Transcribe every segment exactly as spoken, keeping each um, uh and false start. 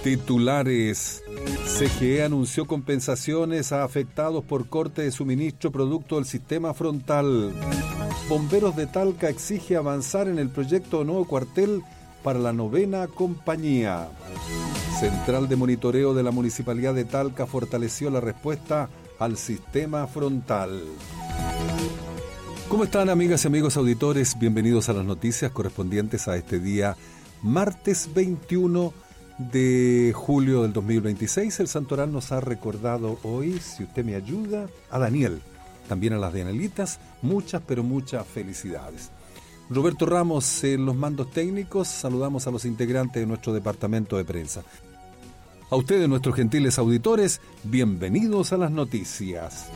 Titulares. C G E anunció compensaciones a afectados por corte de suministro producto del sistema frontal. Bomberos de Talca exige avanzar en el proyecto de nuevo cuartel para la novena compañía. Central de Monitoreo de la Municipalidad de Talca fortaleció la respuesta al sistema frontal. ¿Cómo están, amigas y amigos auditores? Bienvenidos a las noticias correspondientes a este día, martes veintiuno de julio del dos mil veintiséis. El Santoral nos ha recordado hoy, si usted me ayuda, a Daniel, también a las Danielitas, muchas pero muchas felicidades. Roberto Ramos en los mandos técnicos. Saludamos a los integrantes de nuestro departamento de prensa. A ustedes, nuestros gentiles auditores, bienvenidos a las noticias.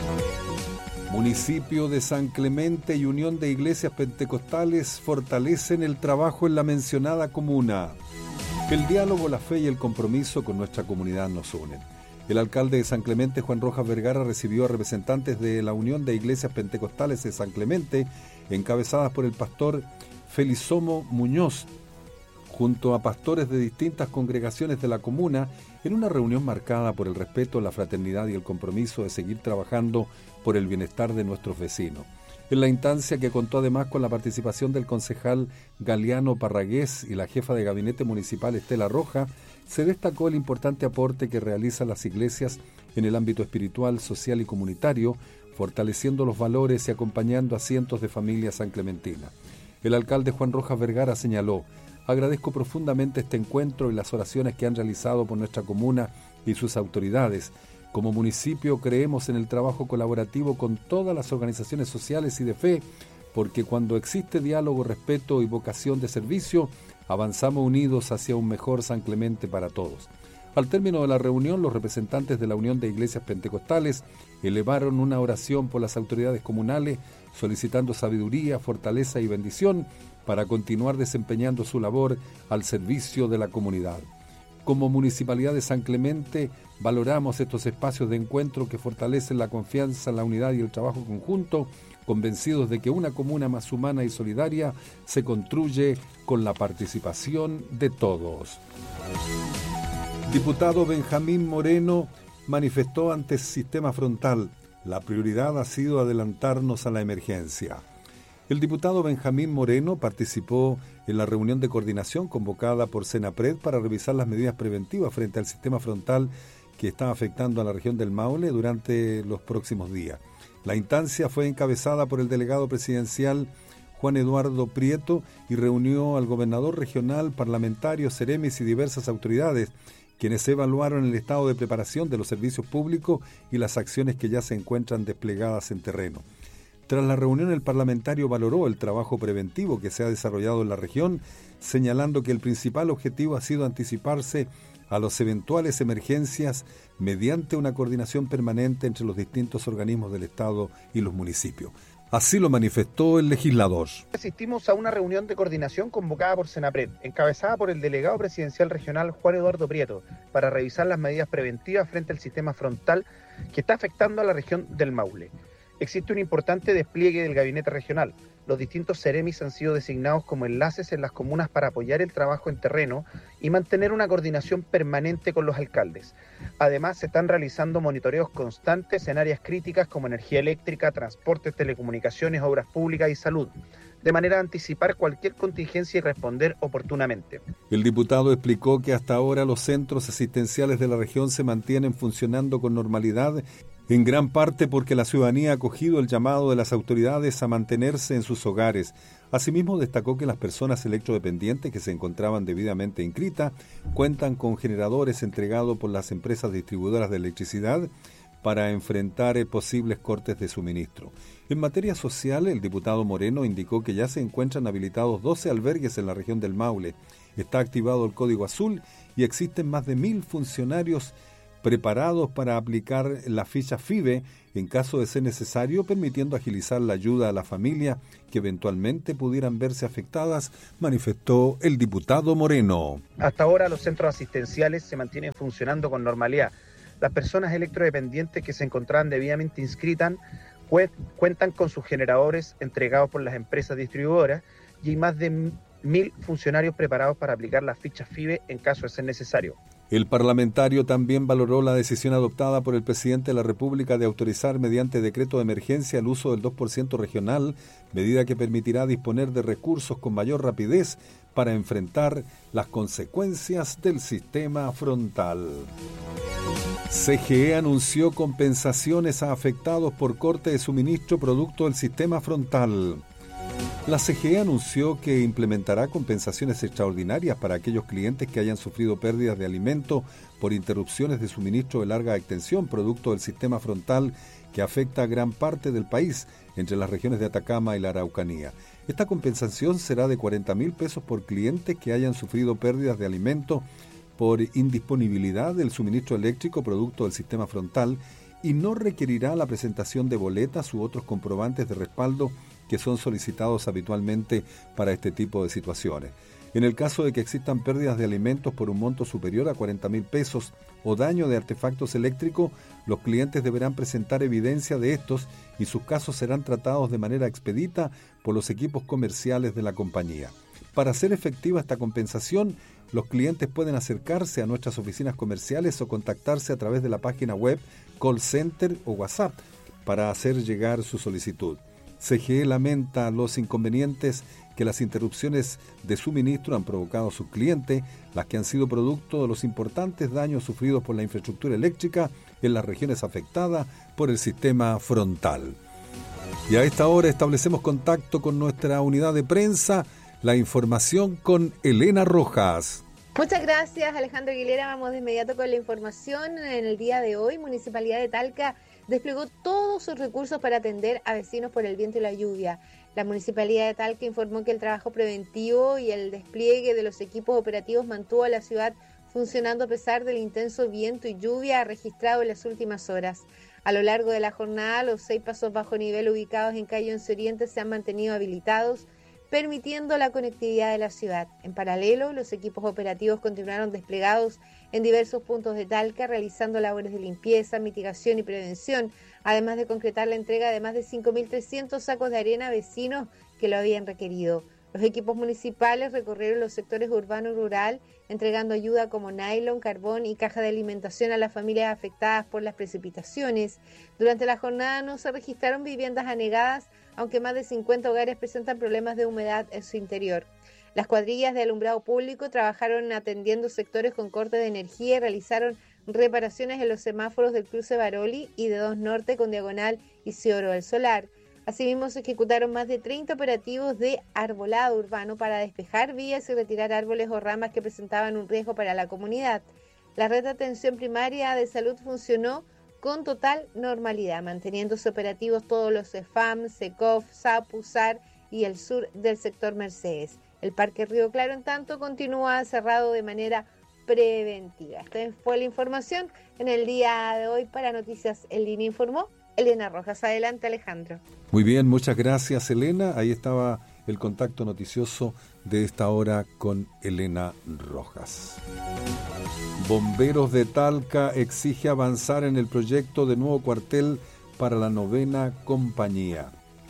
Municipio de San Clemente y Unión de Iglesias Pentecostales fortalecen el trabajo en la mencionada comuna. El diálogo, la fe y el compromiso con nuestra comunidad nos unen. El alcalde de San Clemente, Juan Rojas Vergara, recibió a representantes de la Unión de Iglesias Pentecostales de San Clemente, encabezadas por el pastor Felisomo Muñoz, junto a pastores de distintas congregaciones de la comuna, en una reunión marcada por el respeto, la fraternidad y el compromiso de seguir trabajando por el bienestar de nuestros vecinos. En la instancia, que contó además con la participación del concejal Galeano Parragués y la jefa de gabinete municipal Estela Roja, se destacó el importante aporte que realizan las iglesias en el ámbito espiritual, social y comunitario, fortaleciendo los valores y acompañando a cientos de familias sanclementinas. El alcalde Juan Rojas Vergara señaló: agradezco profundamente este encuentro y las oraciones que han realizado por nuestra comuna y sus autoridades. Como municipio creemos en el trabajo colaborativo con todas las organizaciones sociales y de fe, porque cuando existe diálogo, respeto y vocación de servicio, avanzamos unidos hacia un mejor San Clemente para todos. Al término de la reunión, los representantes de la Unión de Iglesias Pentecostales elevaron una oración por las autoridades comunales, solicitando sabiduría, fortaleza y bendición para continuar desempeñando su labor al servicio de la comunidad. Como Municipalidad de San Clemente, valoramos estos espacios de encuentro que fortalecen la confianza, la unidad y el trabajo conjunto, convencidos de que una comuna más humana y solidaria se construye con la participación de todos. Diputado Benjamín Moreno manifestó ante el sistema frontal: la prioridad ha sido adelantarnos a la emergencia. El diputado Benjamín Moreno participó en la reunión de coordinación convocada por Senapred para revisar las medidas preventivas frente al sistema frontal que está afectando a la región del Maule durante los próximos días. La instancia fue encabezada por el delegado presidencial Juan Eduardo Prieto y reunió al gobernador regional, parlamentarios, seremis y diversas autoridades, quienes evaluaron el estado de preparación de los servicios públicos y las acciones que ya se encuentran desplegadas en terreno. Tras la reunión, el parlamentario valoró el trabajo preventivo que se ha desarrollado en la región, señalando que el principal objetivo ha sido anticiparse a las eventuales emergencias mediante una coordinación permanente entre los distintos organismos del Estado y los municipios. Así lo manifestó el legislador. Asistimos a una reunión de coordinación convocada por Senapred, encabezada por el delegado presidencial regional Juan Eduardo Prieto, para revisar las medidas preventivas frente al sistema frontal que está afectando a la región del Maule. Existe un importante despliegue del gabinete regional. Los distintos seremis han sido designados como enlaces en las comunas para apoyar el trabajo en terreno y mantener una coordinación permanente con los alcaldes. Además, se están realizando monitoreos constantes en áreas críticas como energía eléctrica, transportes, telecomunicaciones, obras públicas y salud, de manera a anticipar cualquier contingencia y responder oportunamente. El diputado explicó que hasta ahora los centros asistenciales de la región se mantienen funcionando con normalidad, en gran parte porque la ciudadanía ha acogido el llamado de las autoridades a mantenerse en sus hogares. Asimismo, destacó que las personas electrodependientes que se encontraban debidamente inscritas cuentan con generadores entregados por las empresas distribuidoras de electricidad para enfrentar posibles cortes de suministro. En materia social, el diputado Moreno indicó que ya se encuentran habilitados doce albergues en la región del Maule. Está activado el Código Azul y existen más de mil funcionarios preparados para aplicar la ficha FIBE en caso de ser necesario, permitiendo agilizar la ayuda a la familia que eventualmente pudieran verse afectadas, manifestó el diputado Moreno. Hasta ahora los centros asistenciales se mantienen funcionando con normalidad. Las personas electrodependientes que se encontraban debidamente inscritas cuentan con sus generadores entregados por las empresas distribuidoras y hay más de mil funcionarios preparados para aplicar las fichas FIBE en caso de ser necesario. El parlamentario también valoró la decisión adoptada por el presidente de la República de autorizar mediante decreto de emergencia el uso del dos por ciento regional, medida que permitirá disponer de recursos con mayor rapidez para enfrentar las consecuencias del sistema frontal. C G E anunció compensaciones a afectados por corte de suministro producto del sistema frontal. La C G E anunció que implementará compensaciones extraordinarias para aquellos clientes que hayan sufrido pérdidas de alimento por interrupciones de suministro de larga extensión producto del sistema frontal que afecta a gran parte del país, entre las regiones de Atacama y la Araucanía. Esta compensación será de cuarenta mil pesos por clientes que hayan sufrido pérdidas de alimento por indisponibilidad del suministro eléctrico producto del sistema frontal y no requerirá la presentación de boletas u otros comprobantes de respaldo que son solicitados habitualmente para este tipo de situaciones. En el caso de que existan pérdidas de alimentos por un monto superior a cuarenta mil pesos o daño de artefactos eléctricos, los clientes deberán presentar evidencia de estos y sus casos serán tratados de manera expedita por los equipos comerciales de la compañía. Para hacer efectiva esta compensación, los clientes pueden acercarse a nuestras oficinas comerciales o contactarse a través de la página web, call center o WhatsApp para hacer llegar su solicitud. C G E lamenta los inconvenientes que las interrupciones de suministro han provocado a sus clientes, las que han sido producto de los importantes daños sufridos por la infraestructura eléctrica en las regiones afectadas por el sistema frontal. Y a esta hora establecemos contacto con nuestra unidad de prensa, la información con Elena Rojas. Muchas gracias, Alejandro Aguilera. Vamos de inmediato con la información. En el día de hoy, Municipalidad de Talca desplegó todos sus recursos para atender a vecinos por el viento y la lluvia. La Municipalidad de Talca informó que el trabajo preventivo y el despliegue de los equipos operativos mantuvo a la ciudad funcionando a pesar del intenso viento y lluvia registrado en las últimas horas. A lo largo de la jornada, los seis pasos bajo nivel ubicados en calle Once Oriente se han mantenido habilitados, permitiendo la conectividad de la ciudad. En paralelo, los equipos operativos continuaron desplegados en diversos puntos de Talca, realizando labores de limpieza, mitigación y prevención, además de concretar la entrega de más de cinco mil trescientos sacos de arena a vecinos que lo habían requerido. Los equipos municipales recorrieron los sectores urbano y rural, entregando ayuda como nylon, carbón y caja de alimentación a las familias afectadas por las precipitaciones. Durante la jornada no se registraron viviendas anegadas, aunque más de cincuenta hogares presentan problemas de humedad en su interior. Las cuadrillas de alumbrado público trabajaron atendiendo sectores con corte de energía y realizaron reparaciones en los semáforos del cruce Baroli y de dos Norte con diagonal Isidoro del Solar. Asimismo, se ejecutaron más de treinta operativos de arbolado urbano para despejar vías y retirar árboles o ramas que presentaban un riesgo para la comunidad. La red de atención primaria de salud funcionó con total normalidad, manteniéndose operativos todos los CEFAM, SECOF, SAPU, SAR y el sur del sector Mercedes. El Parque Río Claro, en tanto, continúa cerrado de manera preventiva. Esta fue la información en el día de hoy para Noticias en Línea, informó Elena Rojas. Adelante, Alejandro. Muy bien, muchas gracias, Elena. Ahí estaba el contacto noticioso de esta hora con Elena Rojas. Bomberos de Talca exige avanzar en el proyecto de nuevo cuartel para la novena compañía.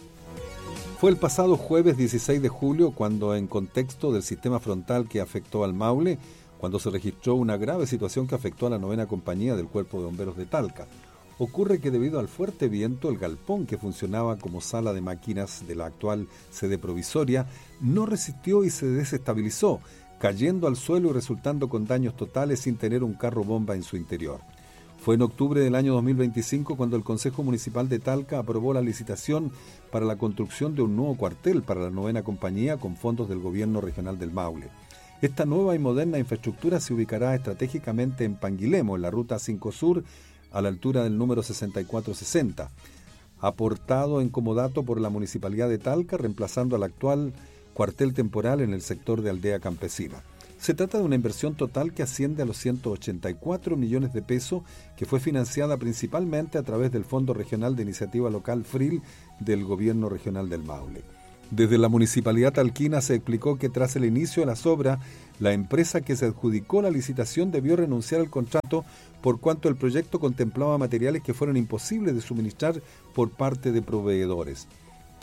Fue el pasado jueves dieciséis de julio cuando, en contexto del sistema frontal que afectó al Maule, cuando se registró una grave situación que afectó a la novena compañía del Cuerpo de Bomberos de Talca. Ocurre que debido al fuerte viento, el galpón que funcionaba como sala de máquinas de la actual sede provisoria no resistió y se desestabilizó, cayendo al suelo y resultando con daños totales sin tener un carro bomba en su interior. Fue en octubre del año dos mil veinticinco cuando el Consejo Municipal de Talca aprobó la licitación para la construcción de un nuevo cuartel para la novena compañía con fondos del Gobierno Regional del Maule. Esta nueva y moderna infraestructura se ubicará estratégicamente en Panguilemo, en la Ruta cinco Sur, a la altura del número sesenta y cuatro sesenta, aportado en comodato por la Municipalidad de Talca, reemplazando al actual cuartel temporal en el sector de Aldea Campesina. Se trata de una inversión total que asciende a los ciento ochenta y cuatro millones de pesos, que fue financiada principalmente a través del Fondo Regional de Iniciativa Local F R I L del Gobierno Regional del Maule. Desde la Municipalidad talquina se explicó que tras el inicio de las obras, la empresa que se adjudicó la licitación debió renunciar al contrato por cuanto el proyecto contemplaba materiales que fueron imposibles de suministrar por parte de proveedores.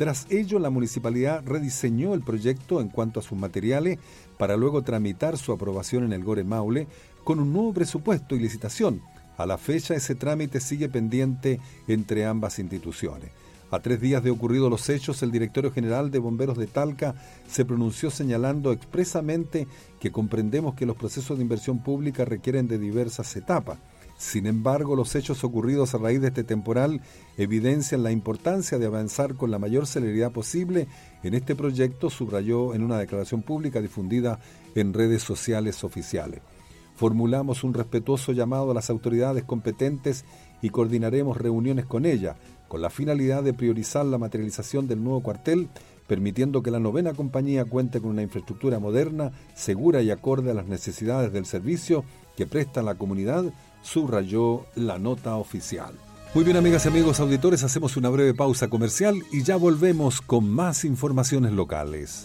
Tras ello, la municipalidad rediseñó el proyecto en cuanto a sus materiales para luego tramitar su aprobación en el Gore Maule con un nuevo presupuesto y licitación. A la fecha, ese trámite sigue pendiente entre ambas instituciones. A tres días de ocurridos los hechos, el directorio general de Bomberos de Talca se pronunció señalando expresamente que comprendemos que los procesos de inversión pública requieren de diversas etapas. Sin embargo, los hechos ocurridos a raíz de este temporal evidencian la importancia de avanzar con la mayor celeridad posible en este proyecto, subrayó en una declaración pública difundida en redes sociales oficiales. Formulamos un respetuoso llamado a las autoridades competentes y coordinaremos reuniones con ellas, con la finalidad de priorizar la materialización del nuevo cuartel, permitiendo que la novena compañía cuente con una infraestructura moderna, segura y acorde a las necesidades del servicio que presta la comunidad, subrayó la nota oficial. Muy bien, amigas y amigos auditores, hacemos una breve pausa comercial y ya volvemos con más informaciones locales.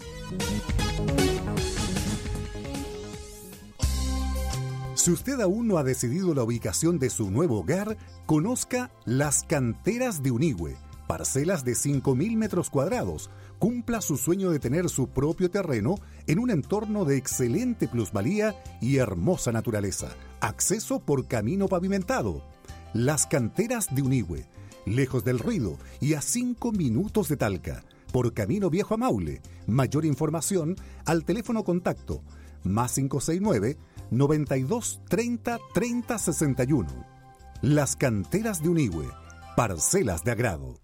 Si usted aún no ha decidido la ubicación de su nuevo hogar, conozca Las Canteras de Unigüe, parcelas de cinco mil metros cuadrados. Cumpla su sueño de tener su propio terreno en un entorno de excelente plusvalía y hermosa naturaleza. Acceso por camino pavimentado. Las Canteras de Unigüe, lejos del ruido y a cinco minutos de Talca, por camino viejo a Maule. Mayor información al teléfono contacto más cinco seis nueve, noventa y dos, treinta, treinta, sesenta y uno. Las Canteras de Unigüe, parcelas de agrado.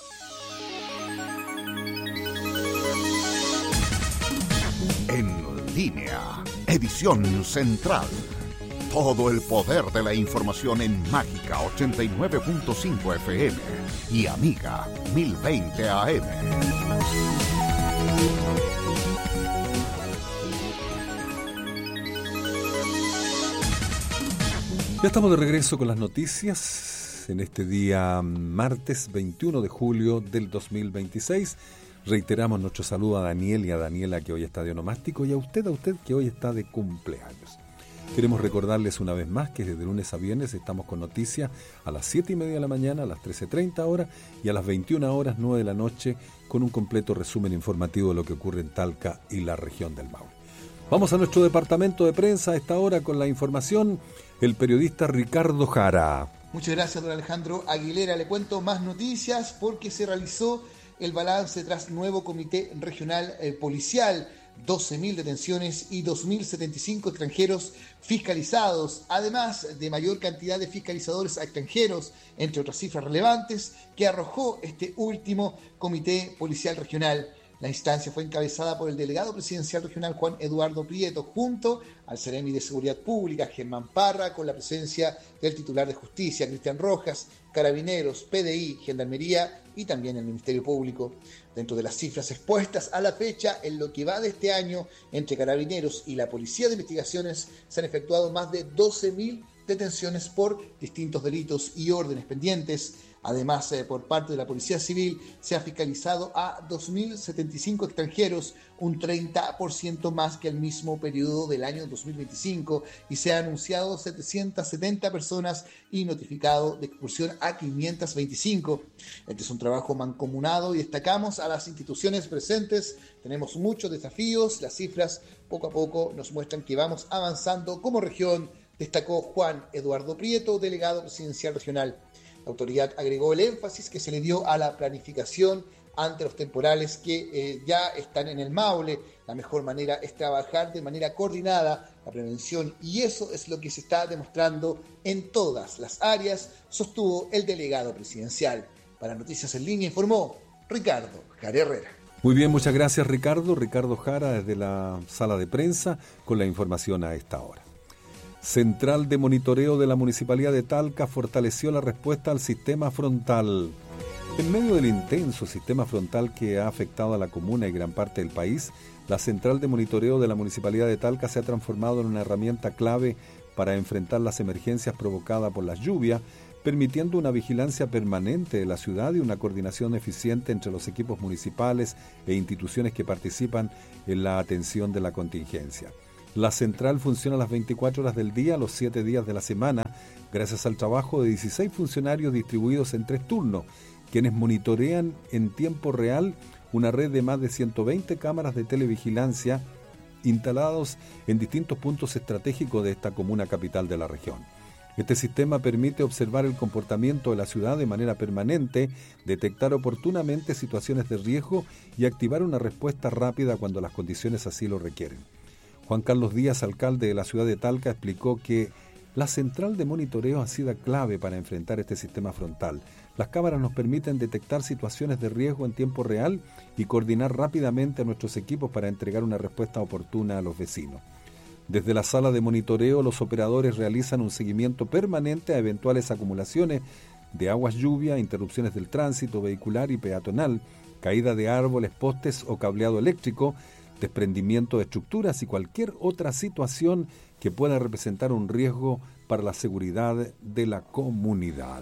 En línea, edición central. Todo el poder de la información en Mágica ochenta y nueve punto cinco F M y Amiga mil veinte A M. Ya estamos de regreso con las noticias en este día martes veintiuno de julio del dos mil veintiséis. Reiteramos nuestro saludo a Daniel y a Daniela, que hoy está de onomástico, y a usted, a usted que hoy está de cumpleaños. Queremos recordarles una vez más que desde lunes a viernes estamos con noticias a las siete y media de la mañana, a las trece treinta horas y a las veintiuna horas, nueve de la noche, con un completo resumen informativo de lo que ocurre en Talca y la región del Maule. Vamos a nuestro departamento de prensa a esta hora con la información, el periodista Ricardo Jara. Muchas gracias, don Alejandro Aguilera. Le cuento más noticias porque se realizó el balance tras nuevo comité regional eh, policial. doce mil detenciones y dos mil setenta y cinco extranjeros fiscalizados, además de mayor cantidad de fiscalizadores a extranjeros, entre otras cifras relevantes, que arrojó este último comité policial regional. La instancia fue encabezada por el delegado presidencial regional Juan Eduardo Prieto, junto al Seremi de Seguridad Pública, Germán Parra, con la presencia del titular de Justicia, Cristian Rojas, Carabineros, P D I, Gendarmería y también el Ministerio Público. Dentro de las cifras expuestas a la fecha, en lo que va de este año, entre Carabineros y la Policía de Investigaciones, se han efectuado más de doce mil detenciones por distintos delitos y órdenes pendientes. Además, eh, por parte de la Policía Civil se ha fiscalizado a dos mil setenta y cinco extranjeros, un treinta por ciento más que el mismo periodo del año dos mil veinticinco, y se han anunciado setecientas setenta personas y notificado de expulsión a quinientas veinticinco. Este es un trabajo mancomunado y destacamos a las instituciones presentes. Tenemos muchos desafíos, las cifras poco a poco nos muestran que vamos avanzando como región, destacó Juan Eduardo Prieto, delegado presidencial regional. La autoridad agregó el énfasis que se le dio a la planificación ante los temporales que eh, ya están en el Maule. La mejor manera es trabajar de manera coordinada la prevención, y eso es lo que se está demostrando en todas las áreas, sostuvo el delegado presidencial. Para Noticias en Línea informó Ricardo Jara Herrera. Muy bien, muchas gracias Ricardo. Ricardo Jara desde la sala de prensa con la información a esta hora. Central de Monitoreo de la Municipalidad de Talca fortaleció la respuesta al sistema frontal. En medio del intenso sistema frontal que ha afectado a la comuna y gran parte del país, la Central de Monitoreo de la Municipalidad de Talca se ha transformado en una herramienta clave para enfrentar las emergencias provocadas por las lluvias, permitiendo una vigilancia permanente de la ciudad y una coordinación eficiente entre los equipos municipales e instituciones que participan en la atención de la contingencia. La central funciona las veinticuatro horas del día, los siete días de la semana, gracias al trabajo de dieciséis funcionarios distribuidos en tres turnos, quienes monitorean en tiempo real una red de más de ciento veinte cámaras de televigilancia instalados en distintos puntos estratégicos de esta comuna capital de la región. Este sistema permite observar el comportamiento de la ciudad de manera permanente, detectar oportunamente situaciones de riesgo y activar una respuesta rápida cuando las condiciones así lo requieren. Juan Carlos Díaz, alcalde de la ciudad de Talca, explicó que la central de monitoreo ha sido clave para enfrentar este sistema frontal. Las cámaras nos permiten detectar situaciones de riesgo en tiempo real y coordinar rápidamente a nuestros equipos para entregar una respuesta oportuna a los vecinos. Desde la sala de monitoreo, los operadores realizan un seguimiento permanente a eventuales acumulaciones de aguas lluvia, interrupciones del tránsito vehicular y peatonal, caída de árboles, postes o cableado eléctrico, desprendimiento de estructuras y cualquier otra situación que pueda representar un riesgo para la seguridad de la comunidad.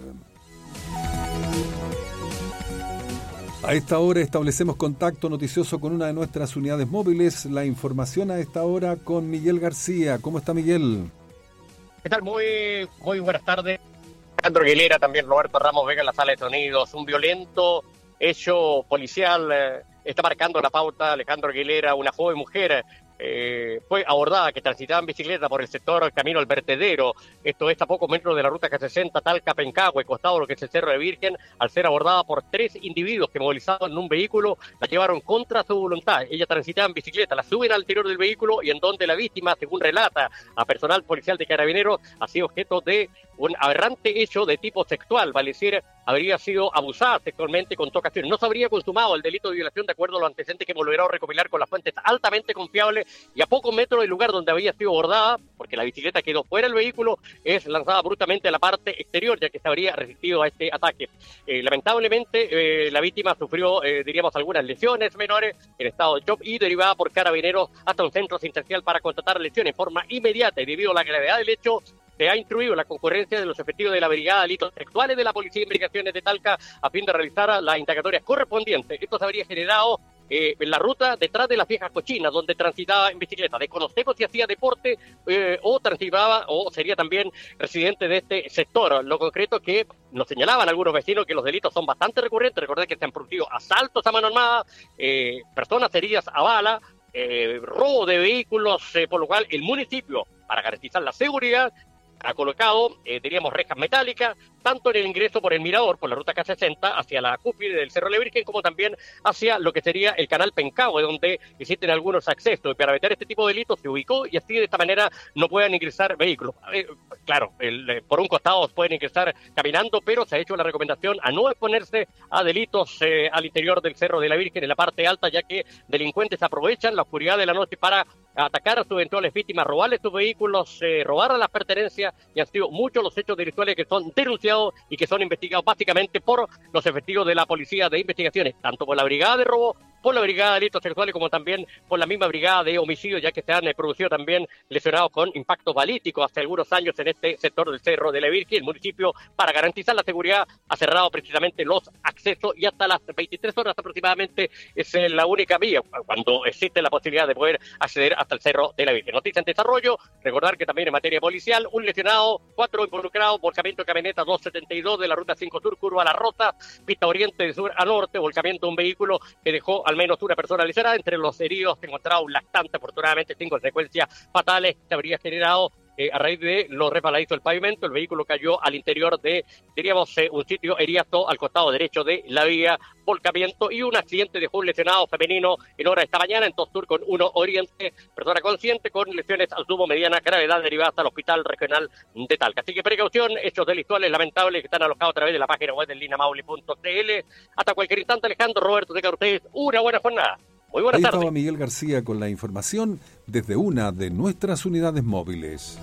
A esta hora establecemos contacto noticioso con una de nuestras unidades móviles. La información a esta hora con Miguel García. ¿Cómo está, Miguel? ¿Qué tal? Muy, muy buenas tardes. Alejandro Aguilera, también Roberto Ramos Vega en la sala de sonidos. Un violento hecho policial eh, está marcando la pauta. Alejandro Aguilera, una joven mujer, eh, fue abordada que transitaba en bicicleta por el sector Camino al Vertedero. Esto es a pocos metros de la ruta K sesenta Talca-Pencahue, costado de lo que es el Cerro de Virgen. Al ser abordada por tres individuos que movilizaban en un vehículo, la llevaron contra su voluntad. Ella transitaba en bicicleta, la suben al interior del vehículo y en donde la víctima, según relata a personal policial de Carabineros, ha sido objeto de un aberrante hecho de tipo sexual, vale decir, habría sido abusada sexualmente con ocasiones. No se habría consumado el delito de violación de acuerdo a los antecedentes que hemos logrado recopilar con las fuentes altamente confiables, y a pocos metros del lugar donde había sido abordada, porque la bicicleta quedó fuera del vehículo, es lanzada bruscamente a la parte exterior, ya que se habría resistido a este ataque. Eh, lamentablemente, eh, la víctima sufrió, eh, diríamos, algunas lesiones menores en estado de shock y derivada por Carabineros hasta un centro asistencial para constatar lesiones en forma inmediata, y debido a la gravedad del hecho, se ha instruido la concurrencia de los efectivos de la Brigada de Delitos Sexuales de la Policía de Investigaciones de Talca a fin de realizar las indagatorias correspondientes. Esto se habría generado eh, en la ruta detrás de las viejas cochinas, donde transitaba en bicicleta. Desconozco si hacía deporte eh, o transitaba o sería también residente de este sector. Lo concreto es que nos señalaban algunos vecinos que los delitos son bastante recurrentes. Recordad que se han producido asaltos a mano armada, eh, personas heridas a bala, eh, robo de vehículos, eh, por lo cual el municipio, para garantizar la seguridad, ha colocado, eh, diríamos, rejas metálicas, tanto en el ingreso por el Mirador, por la ruta K sesenta, hacia la cúspide del Cerro de la Virgen, como también hacia lo que sería el canal Pencahue, donde existen algunos accesos. Y para evitar este tipo de delitos se ubicó y así de esta manera no puedan ingresar vehículos. Eh, claro, el, eh, por un costado pueden ingresar caminando, pero se ha hecho la recomendación a no exponerse a delitos eh, al interior del Cerro de la Virgen, en la parte alta, ya que delincuentes aprovechan la oscuridad de la noche para atacar a sus eventuales víctimas, robarles sus vehículos, eh, robar las pertenencias, y han sido muchos los hechos delictuales que son denunciados y que son investigados básicamente por los efectivos de la Policía de Investigaciones, tanto por la Brigada de Robo, por la Brigada de Delitos Sexuales, como también por la misma Brigada de Homicidios, ya que se han eh, producido también lesionados con impactos balísticos hace algunos años en este sector del Cerro de la Virgen. El municipio, para garantizar la seguridad, ha cerrado precisamente los accesos y hasta las veintitrés horas aproximadamente es eh, la única vía cuando existe la posibilidad de poder acceder hasta el Cerro de la Virgen. Noticia en desarrollo, recordar que también en materia policial, un lesionado, cuatro involucrados, volcamiento de camioneta doscientos setenta y dos de la ruta cinco Sur, curva a La Rota, pista oriente de sur a norte, volcamiento de un vehículo que dejó al menos una persona lesionada. Entre los heridos se encontraba un lactante, afortunadamente sin consecuencias fatales que habría generado eh, a raíz de lo resbaladizo del pavimento. El vehículo cayó al interior de, diríamos, eh, un sitio eriazo al costado derecho de la vía, volcamiento, y un accidente dejó un lesionado femenino en hora de esta mañana en Tostur con uno Oriente, persona consciente con lesiones al sumo mediana gravedad derivada hasta el Hospital Regional de Talca. Así que precaución, hechos delictuales lamentables que están alojados a través de la página web del linamauli punto c l. Hasta cualquier instante, Alejandro, Roberto, tengan ustedes una buena jornada. Muy buenas Ahí tardes. estaba Miguel García con la información desde una de nuestras unidades móviles.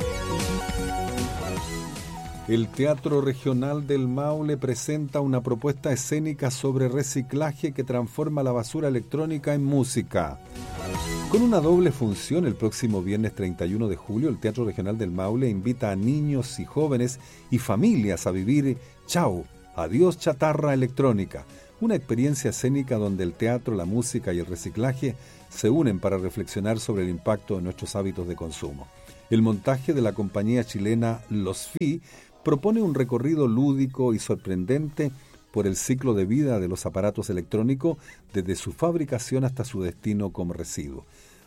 El Teatro Regional del Maule presenta una propuesta escénica sobre reciclaje que transforma la basura electrónica en música. Con una doble función, el próximo viernes treinta y uno de julio, el Teatro Regional del Maule invita a niños y jóvenes y familias a vivir Chau, Adiós Chatarra Electrónica, una experiencia escénica donde el teatro, la música y el reciclaje se unen para reflexionar sobre el impacto de nuestros hábitos de consumo. El montaje de la compañía chilena Los Fi propone un recorrido lúdico y sorprendente por el ciclo de vida de los aparatos electrónicos desde su fabricación hasta su destino como residuo.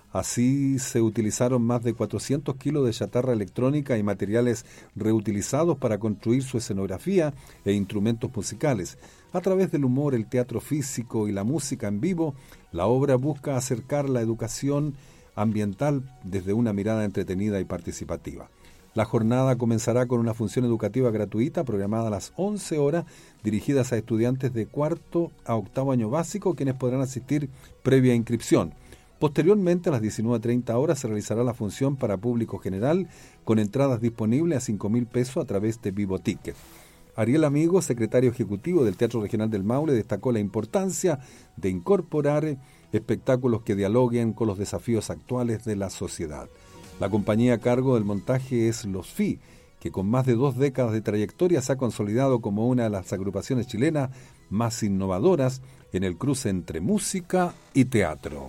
Así se utilizaron más de cuatrocientos kilos de chatarra electrónica y materiales reutilizados para construir su escenografía e instrumentos musicales. A través del humor, el teatro físico y la música en vivo, la obra busca acercar la educación ambiental desde una mirada entretenida y participativa. La jornada comenzará con una función educativa gratuita programada a las once horas, dirigidas a estudiantes de cuarto a octavo año básico, quienes podrán asistir previa inscripción. Posteriormente, a las diecinueve treinta horas, se realizará la función para público general, con entradas disponibles a cinco mil pesos a través de Vivo Ticket. Ariel Amigo, secretario ejecutivo del Teatro Regional del Maule, destacó la importancia de incorporar espectáculos que dialoguen con los desafíos actuales de la sociedad. La compañía a cargo del montaje es Los F I, que con más de dos décadas de trayectoria se ha consolidado como una de las agrupaciones chilenas más innovadoras en el cruce entre música y teatro.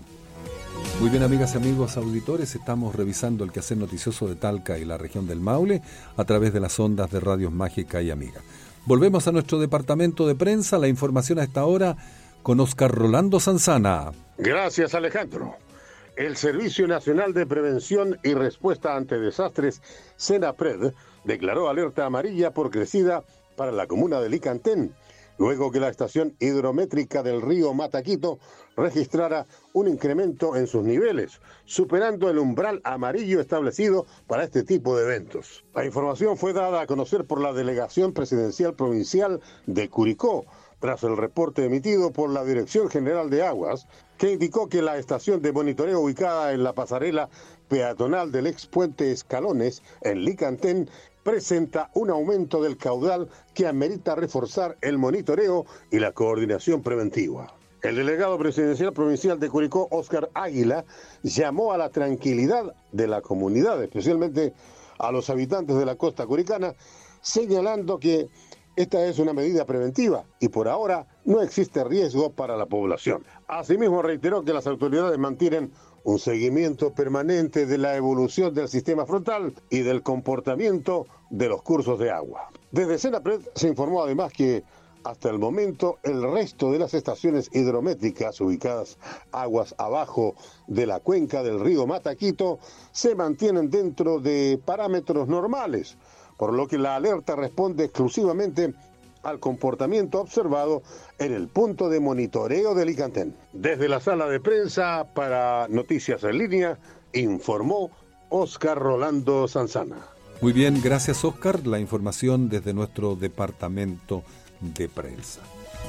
Muy bien, amigas y amigos auditores, estamos revisando el quehacer noticioso de Talca y la región del Maule a través de las ondas de Radios Mágica y Amiga. Volvemos a nuestro departamento de prensa, la información a esta hora con Óscar Rolando Sanzana. Gracias, Alejandro. El Servicio Nacional de Prevención y Respuesta ante Desastres, SENAPRED, declaró alerta amarilla por crecida para la comuna de Licantén, luego que la estación hidrométrica del río Mataquito registrara un incremento en sus niveles, superando el umbral amarillo establecido para este tipo de eventos. La información fue dada a conocer por la Delegación Presidencial Provincial de Curicó, tras el reporte emitido por la Dirección General de Aguas, que indicó que la estación de monitoreo ubicada en la pasarela peatonal del ex puente Escalones, en Licantén, presenta un aumento del caudal que amerita reforzar el monitoreo y la coordinación preventiva. El delegado presidencial provincial de Curicó, Óscar Águila, llamó a la tranquilidad de la comunidad, especialmente a los habitantes de la costa curicana, señalando que esta es una medida preventiva y por ahora no existe riesgo para la población. Asimismo, reiteró que las autoridades mantienen un seguimiento permanente de la evolución del sistema frontal y del comportamiento de los cursos de agua. Desde SENAPRED se informó además que hasta el momento el resto de las estaciones hidrométricas ubicadas aguas abajo de la cuenca del río Mataquito se mantienen dentro de parámetros normales, por lo que la alerta responde exclusivamente al comportamiento observado en el punto de monitoreo de Licantén. Desde la sala de prensa para Noticias en Línea, informó Óscar Rolando Sanzana. Muy bien, gracias Óscar. La información desde nuestro departamento de prensa.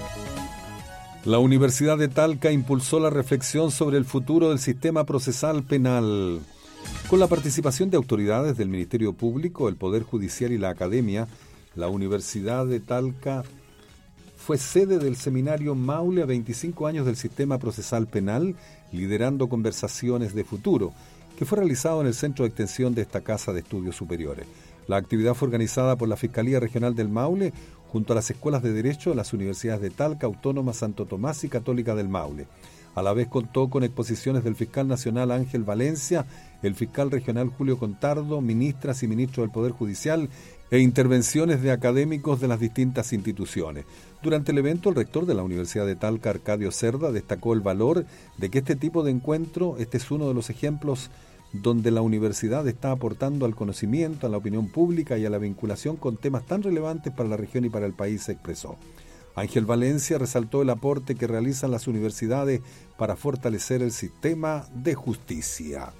La Universidad de Talca impulsó la reflexión sobre el futuro del sistema procesal penal. Con la participación de autoridades del Ministerio Público, el Poder Judicial y la Academia, la Universidad de Talca fue sede del seminario Maule a veinticinco años del Sistema Procesal Penal, liderando conversaciones de futuro, que fue realizado en el Centro de Extensión de esta Casa de Estudios Superiores. La actividad fue organizada por la Fiscalía Regional del Maule, junto a las Escuelas de Derecho de las Universidades de Talca, Autónoma, Santo Tomás y Católica del Maule. A la vez contó con exposiciones del fiscal nacional Ángel Valencia, el fiscal regional Julio Contardo, ministras y ministros del Poder Judicial e intervenciones de académicos de las distintas instituciones. Durante el evento, el rector de la Universidad de Talca, Arcadio Cerda, destacó el valor de que este tipo de encuentro, este es uno de los ejemplos donde la universidad está aportando al conocimiento, a la opinión pública y a la vinculación con temas tan relevantes para la región y para el país, se expresó. Ángel Valencia resaltó el aporte que realizan las universidades para fortalecer el sistema de justicia.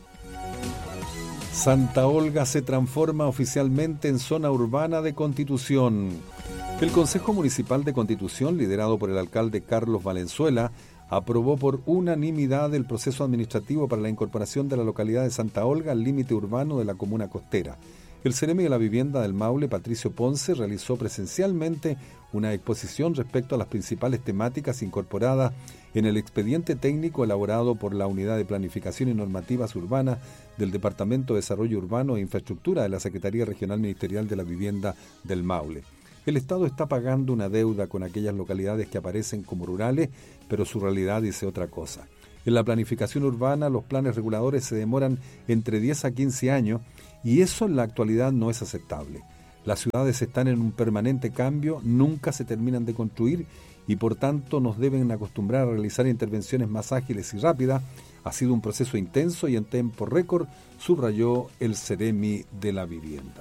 Santa Olga se transforma oficialmente en zona urbana de Constitución. El Consejo Municipal de Constitución, liderado por el alcalde Carlos Valenzuela, aprobó por unanimidad el proceso administrativo para la incorporación de la localidad de Santa Olga al límite urbano de la comuna costera. El Ceremi de la Vivienda del Maule, Patricio Ponce, realizó presencialmente una exposición respecto a las principales temáticas incorporadas en el expediente técnico elaborado por la Unidad de Planificación y Normativas Urbanas del Departamento de Desarrollo Urbano e Infraestructura de la Secretaría Regional Ministerial de la Vivienda del Maule. El Estado está pagando una deuda con aquellas localidades que aparecen como rurales, pero su realidad dice otra cosa. En la planificación urbana, los planes reguladores se demoran entre diez a quince años y eso en la actualidad no es aceptable. Las ciudades están en un permanente cambio, nunca se terminan de construir y por tanto nos deben acostumbrar a realizar intervenciones más ágiles y rápidas. Ha sido un proceso intenso y en tiempo récord, subrayó el Ceremi de la Vivienda.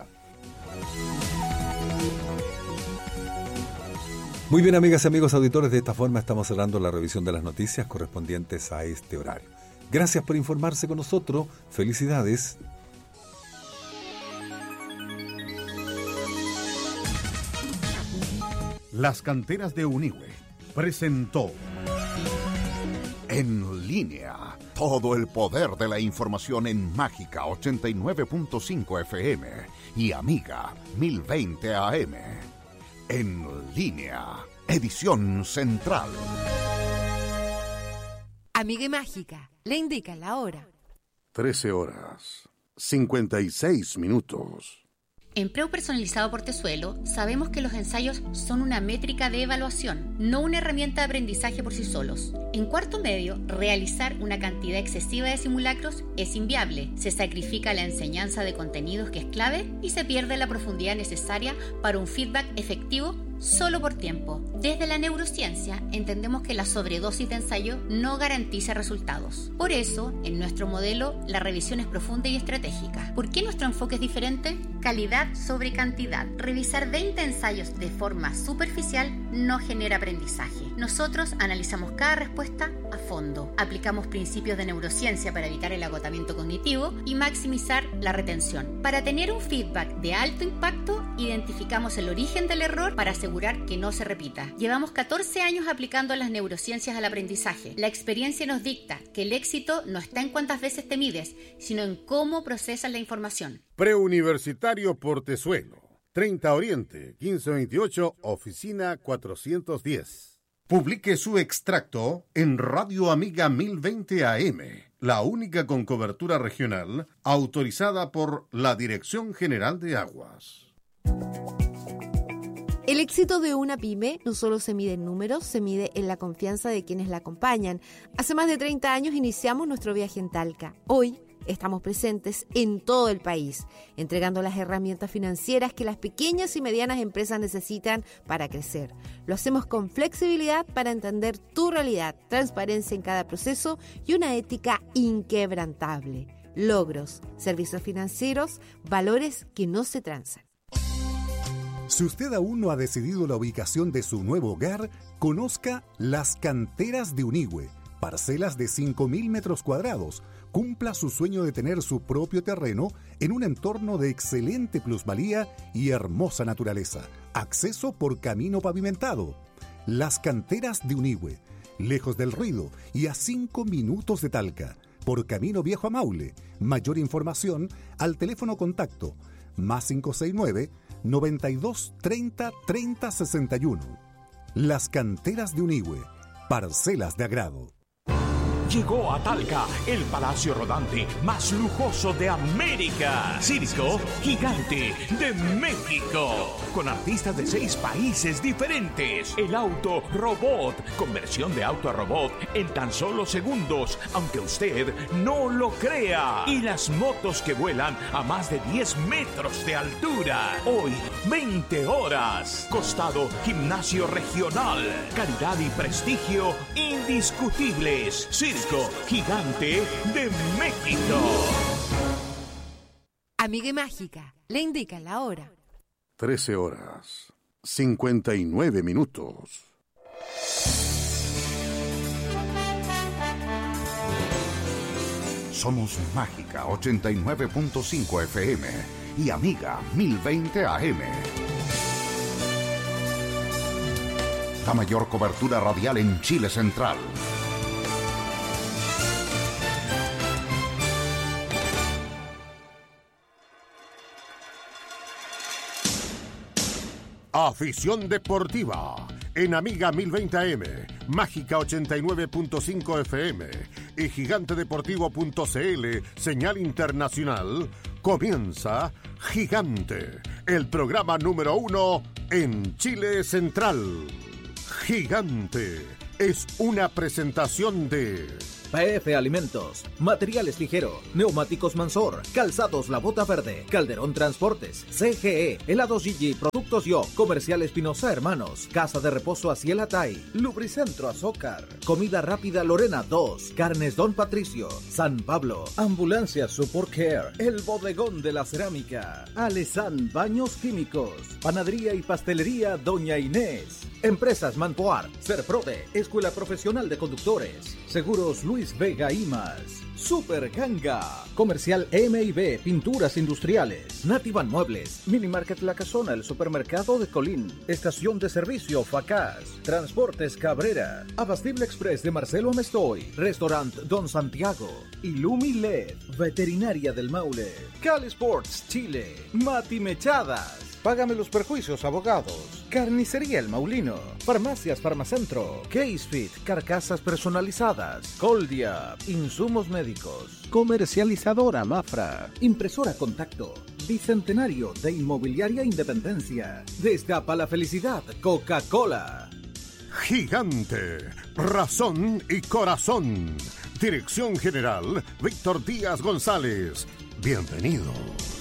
Muy bien, amigas y amigos auditores, de esta forma estamos cerrando la revisión de las noticias correspondientes a este horario. Gracias por informarse con nosotros, felicidades. Las Canteras de Unigüe presentó En Línea, todo el poder de la información en Mágica ochenta y nueve punto cinco F M y Amiga mil veinte A M. En Línea, edición central. Amiga y Mágica, le indica la hora. trece horas, cincuenta y seis minutos. Empleo personalizado por Tesuelo, sabemos que los ensayos son una métrica de evaluación, no una herramienta de aprendizaje por sí solos. En cuarto medio, realizar una cantidad excesiva de simulacros es inviable. Se sacrifica la enseñanza de contenidos que es clave y se pierde la profundidad necesaria para un feedback efectivo solo por tiempo. Desde la neurociencia entendemos que la sobredosis de ensayo no garantiza resultados. Por eso, en nuestro modelo, la revisión es profunda y estratégica. ¿Por qué nuestro enfoque es diferente? Calidad sobre cantidad. Revisar veinte ensayos de forma superficial no genera aprendizaje. Nosotros analizamos cada respuesta a fondo. Aplicamos principios de neurociencia para evitar el agotamiento cognitivo y maximizar la retención. Para tener un feedback de alto impacto, identificamos el origen del error para asegurar que no se repita. Llevamos catorce años aplicando las neurociencias al aprendizaje. La experiencia nos dicta que el éxito no está en cuántas veces te mides, sino en cómo procesas la información. Preuniversitario por Tesuelo, treinta Oriente, quince veintiocho, oficina cuatrocientos diez. Publique su extracto en Radio Amiga mil veinte A M, la única con cobertura regional autorizada por la Dirección General de Aguas. El éxito de una pyme no solo se mide en números, se mide en la confianza de quienes la acompañan. Hace más de treinta años iniciamos nuestro viaje en Talca. Hoy estamos presentes en todo el país, entregando las herramientas financieras que las pequeñas y medianas empresas necesitan para crecer. Lo hacemos con flexibilidad para entender tu realidad, transparencia en cada proceso y una ética inquebrantable. Logros, servicios financieros, valores que no se transan. Si usted aún no ha decidido la ubicación de su nuevo hogar, conozca Las Canteras de Unigüe, parcelas de cinco mil metros cuadrados. Cumpla su sueño de tener su propio terreno en un entorno de excelente plusvalía y hermosa naturaleza. Acceso por camino pavimentado. Las Canteras de Unigüe, lejos del ruido y a cinco minutos de Talca, por camino viejo a Maule. Mayor información al teléfono contacto más cinco seis nueve, noventa y dos, treinta, treinta, sesenta y uno. Las Canteras de Unigüe, parcelas de agrado. Llegó a Talca el palacio rodante más lujoso de América. Circo Gigante de México. Con artistas de seis países diferentes. El auto robot. Conversión de auto a robot en tan solo segundos, aunque usted no lo crea. Y las motos que vuelan a más de diez metros de altura. Hoy, veinte horas. Costado Gimnasio Regional. Calidad y prestigio indiscutibles. Circo Gigante de México. Amiga y Mágica, le indica la hora. trece horas, cincuenta y nueve minutos. Somos Mágica ochenta y nueve punto cinco F M y Amiga mil veinte A M. La mayor cobertura radial en Chile Central. Afición deportiva en Amiga mil veinte A M, Mágica ochenta y nueve punto cinco F M y gigante deportivo punto c l, señal internacional. Comienza Gigante, el programa número uno en Chile Central. Gigante es una presentación de P F Alimentos, Materiales Ligero, Neumáticos Mansor, Calzados La Bota Verde, Calderón Transportes, C G E, Helados Gigi, Productos Yo, Comercial Espinosa Hermanos, Casa de Reposo Aciel Atay, Lubricentro Azócar, Comida Rápida Lorena dos, Carnes Don Patricio, San Pablo, Ambulancia Support Care, El Bodegón de la Cerámica, Alesan Baños Químicos, Panadería y Pastelería Doña Inés, Empresas Manpoar, Serprode, Escuela Profesional de Conductores, Seguros Luis Vega y más, Super Ganga, Comercial M y B, Pinturas Industriales, Nativan Muebles, Mini Market La Casona, el Supermercado de Colín, Estación de Servicio Facaz, Transportes Cabrera, Abastible Express de Marcelo Amestoy, Restaurant Don Santiago, Illumi L E D, Veterinaria del Maule, Cali Sports Chile, Mati Mechadas, Págame los Perjuicios Abogados, Carnicería El Maulino, Farmacias Farmacentro, Casefit, Carcasas Personalizadas, Coldia, Insumos Médicos, Comercializadora Mafra, Impresora Contacto, Bicentenario de Inmobiliaria Independencia, Destapa la Felicidad, Coca-Cola. Gigante, razón y corazón. Dirección General, Víctor Díaz González. Bienvenido.